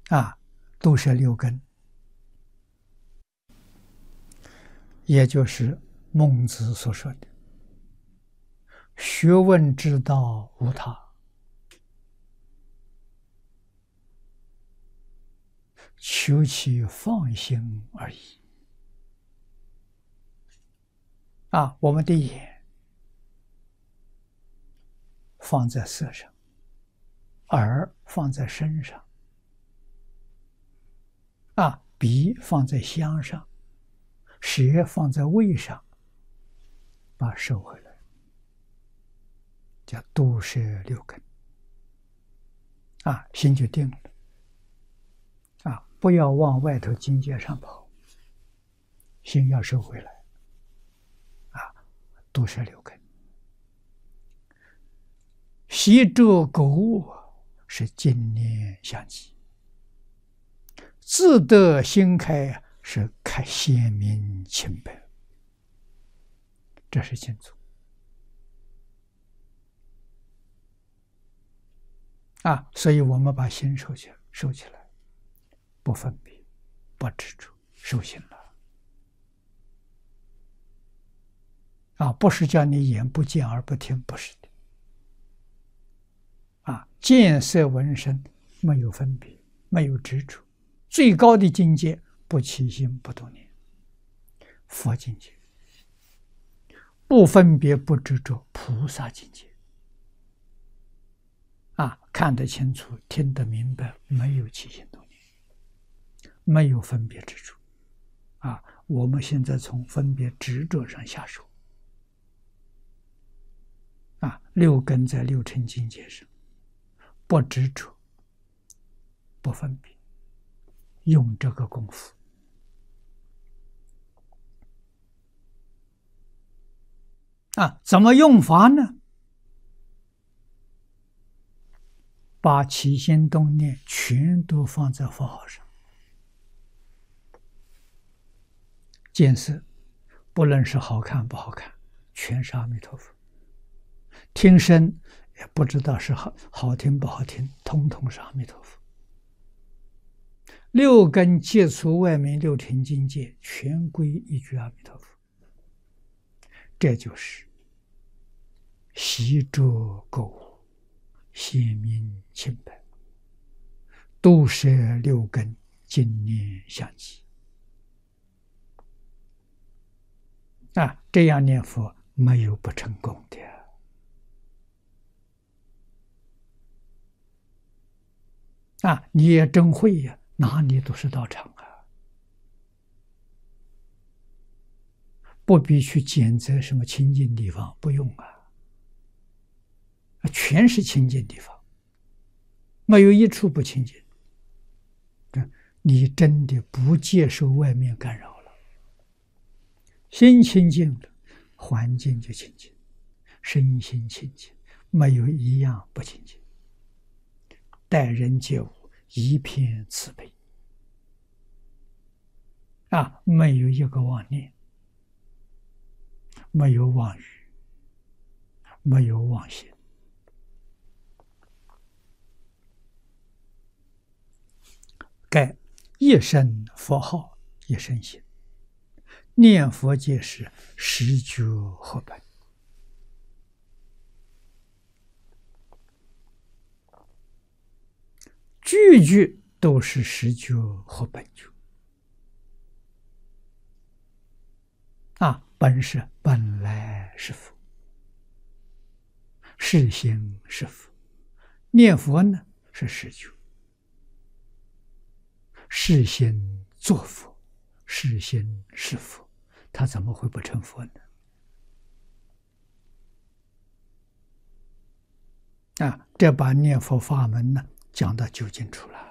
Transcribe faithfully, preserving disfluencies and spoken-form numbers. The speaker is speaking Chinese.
啊，都是六根，也就是孟子所说的学问之道无他，求其放心而已。啊，我们的眼放在色上，耳放在身上，啊，鼻放在香上，舌放在味上，把它收回来，叫度摄六根。啊，心就定了。啊，不要往外头境界上跑，心要收回来。啊，度摄六根。习诸购物是净念相继，自得心开是开显明清白，这是清楚。啊，所以我们把心收起来，收起来，不分别，不执着，收心了。啊，不是叫你眼不见耳不听，不是的。啊，见色闻声没有分别，没有执着，最高的境界不起心不动念，佛境界；不分别不执着，菩萨境界。啊，看得清楚，听得明白，没有起心动念，没有分别执着。啊，我们现在从分别执着上下手。啊，六根在六尘境界上，不执着，不分别，用这个功夫。啊，怎么用法呢？把起心动念全都放在佛号上。见色，不论是好看不好看，全是阿弥陀佛。听声，也不知道是好好听不好听，统统是阿弥陀佛。六根接触外面六尘境界，全归一句阿弥陀佛。这就是习诸购物，显明清白，度摄六根，净念相继。啊，这样念佛没有不成功的。啊，你也真会呀，哪里都是道场啊，不必去拣择什么清净地方，不用啊，全是清净地方，没有一处不清净。你真的不接受外面干扰了，心清净了，环境就清净，身心清净，没有一样不清净。待人接物一片慈悲，啊，没有一个妄念，没有妄语，没有妄心。该一声佛号，一声心，念佛皆是十觉合本。句句都是十觉和本觉。啊，本是本来是佛，是心是佛。念佛呢是十觉，是心作佛，是心是佛，他怎么会不成佛呢？啊，这把念佛法门呢讲到究竟出来。